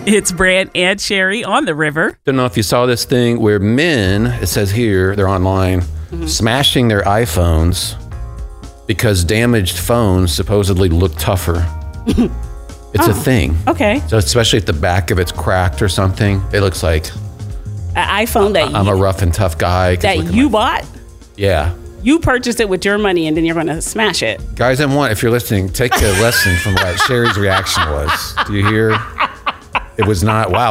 It's Brant and Sherry on the river. Don't know if you saw this thing where men, it says here, they're online, smashing their iPhones because damaged phones supposedly look tougher. It's a thing. Okay. So especially if the back of it's cracked or something, it looks like An iPhone that I'm a rough and tough guy. that you bought? Yeah. You purchased it with your money and then you're going to smash it. Guys, if you're listening, take a lesson from what Sherry's reaction was. Do you hear? It was not, wow.